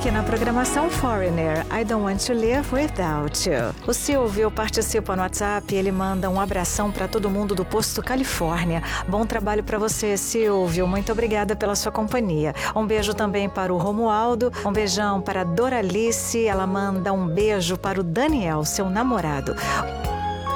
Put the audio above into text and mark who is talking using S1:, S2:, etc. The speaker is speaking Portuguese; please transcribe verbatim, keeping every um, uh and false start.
S1: aqui na programação Foreigner, I Don't Want to Live Without You. O Silvio participa no WhatsApp, ele manda um abração para todo mundo do Posto Califórnia. Bom trabalho para você, Silvio. Muito obrigada pela sua companhia. Um beijo também para o Romualdo, um beijão para a Doralice, ela manda um beijo para o Daniel, seu namorado.